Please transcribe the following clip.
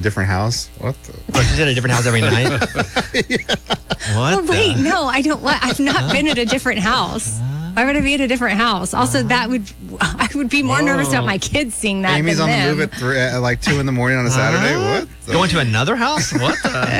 Different house? What the? Oh, she's in a different house every night? What? Oh, wait, no, I don't. I've not been at a different house. Why would I be at a different house? Also, I would be more nervous about my kids seeing that. Amy's than on them. the move at like 2 a.m. on a Saturday. What? Going to another house? What the?